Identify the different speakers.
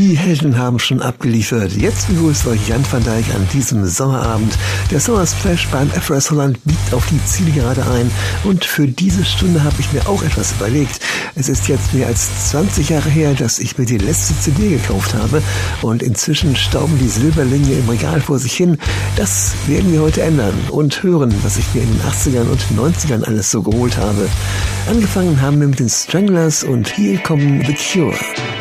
Speaker 1: Die Helden haben schon abgeliefert. Jetzt begrüßt euch Jan van Dijk an diesem Sommerabend. Der Summer Splash beim FOS Holland biegt auf die Zielgerade ein und für diese Stunde habe ich mir auch etwas überlegt. Es ist jetzt mehr als 20 Jahre her, dass ich mir die letzte CD gekauft habe und inzwischen stauben die Silberlinge im Regal vor sich hin. Das werden wir heute ändern und hören, was ich mir in den 80ern und 90ern alles so geholt habe. Angefangen haben wir mit den Stranglers und hier kommen The Cure.